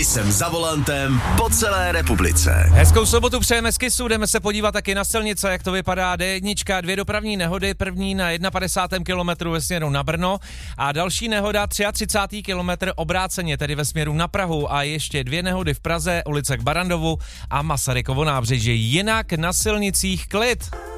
Jsem za volantem po celé republice. Hezkou sobotu přejeme z Kisu, jdeme se podívat taky na silnice, jak to vypadá. D1, 2 dopravní nehody, první na 51. kilometru ve směru na Brno a další nehoda 33. kilometr obráceně, tedy ve směru na Prahu a ještě 2 nehody v Praze, ulice k Barandovu a Masarykovo nábřeží. Jinak na silnicích klid.